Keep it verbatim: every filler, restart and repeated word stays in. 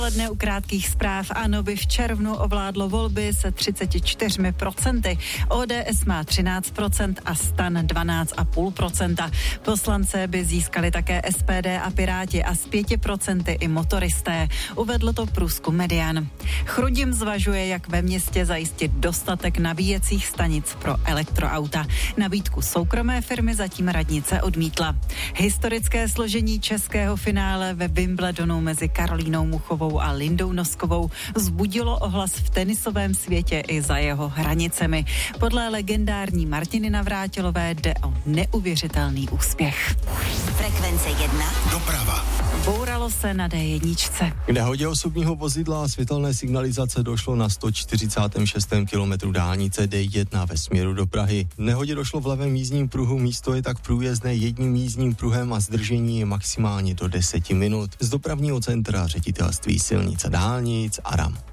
Dne u krátkých zpráv. ANO by v červnu ovládlo volby se třicet čtyři procent. O D S má třináct procent a STAN dvanáct celá pět procenta. Poslance by získali také S P D a Piráti a z pěti procent i motoristé. Uvedl to průzkum Median. Chrudim zvažuje, jak ve městě zajistit dostatek nabíjecích stanic pro elektroauta. Nabídku soukromé firmy zatím radnice odmítla. Historické složení českého finále ve Wimbledonu mezi Karolínou Muchovou a Lindou Noskovou vzbudilo ohlas v tenisovém světě i za jeho hranicemi. Podle legendární Martiny Navrátilové jde o neuvěřitelný úspěch. Frekvence jedna. Doprava. Bouralo se na D jedna. K nehodě osobního vozidla a světelné signalizace došlo na sto čtyřicátém šestém kilometru dálnice D jedna ve směru do Prahy. V nehodě došlo v levém jízdním pruhu, místo je tak průjezdné jedním jízdním pruhem a zdržení je maximálně do deseti minut. Z dopravního centra Ředitelství silnic a dálnic Aram.